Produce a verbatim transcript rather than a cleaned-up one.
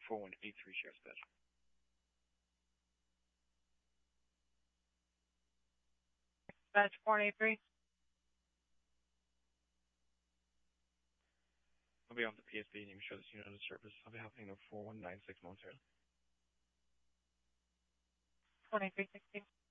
four one eight three share dispatch. Dispatch four one eight three. I'll be off the P S B and you can show this unit of service. I'll be hopping to four one nine six momentarily. four one eight three sixteen.